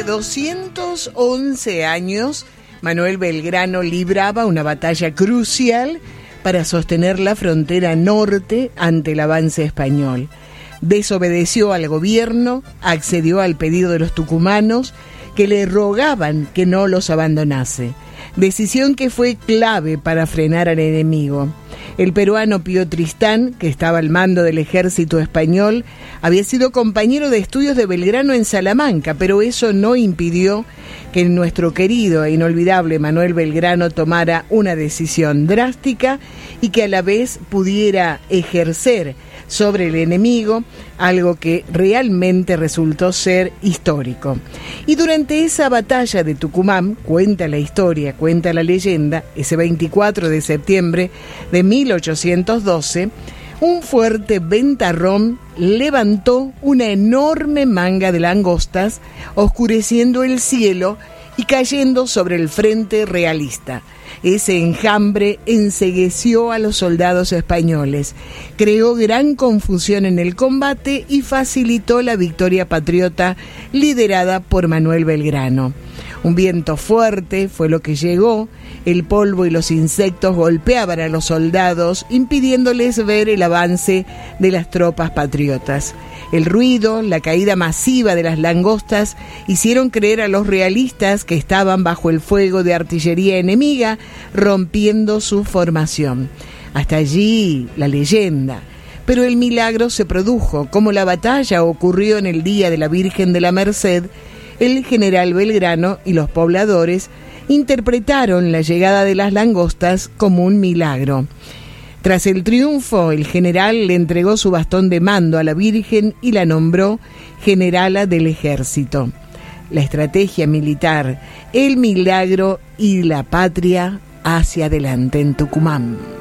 211 años, Manuel Belgrano libraba una batalla crucial para sostener la frontera norte ante el avance español. Desobedeció al gobierno, accedió al pedido de los tucumanos que le rogaban que no los abandonase. Decisión que fue clave para frenar al enemigo. El peruano Pío Tristán, que estaba al mando del ejército español, había sido compañero de estudios de Belgrano en Salamanca, pero eso no impidió que nuestro querido e inolvidable Manuel Belgrano tomara una decisión drástica y que a la vez pudiera ejercer sobre el enemigo, algo que realmente resultó ser histórico. Y durante esa batalla de Tucumán, cuenta la historia, cuenta la leyenda, ese 24 de septiembre de 1812, un fuerte ventarrón levantó una enorme manga de langostas, oscureciendo el cielo y cayendo sobre el frente realista. Ese enjambre encegueció a los soldados españoles, creó gran confusión en el combate y facilitó la victoria patriota liderada por Manuel Belgrano. Un viento fuerte fue lo que llegó, el polvo y los insectos golpeaban a los soldados, impidiéndoles ver el avance de las tropas patriotas. El ruido, la caída masiva de las langostas hicieron creer a los realistas que estaban bajo el fuego de artillería enemiga, rompiendo su formación. Hasta allí la leyenda. Pero el milagro se produjo. Como la batalla ocurrió en el día de la Virgen de la Merced, el general Belgrano y los pobladores interpretaron la llegada de las langostas como un milagro. Tras el triunfo, el general le entregó su bastón de mando a la Virgen y la nombró generala del ejército. La estrategia militar, el milagro y la patria hacia adelante en Tucumán.